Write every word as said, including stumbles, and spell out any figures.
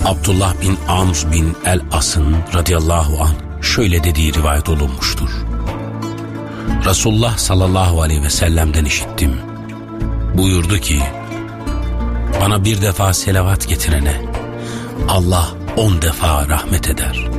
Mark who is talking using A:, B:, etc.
A: Abdullah bin Amr bin el-As'ın radıyallahu anh şöyle dediği rivayet olunmuştur. Resulullah sallallahu aleyhi ve sellem'den işittim. Buyurdu ki, bana bir defa selavat getirene Allah on defa rahmet eder.